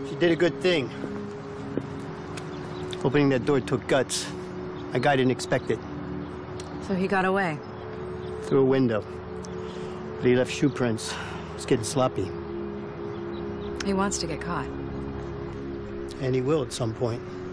She did a good thing. Opening that door took guts. My guy didn't expect it. So he got away? Through a window. But he left shoe prints. It's getting sloppy. He wants to get caught. And he will at some point.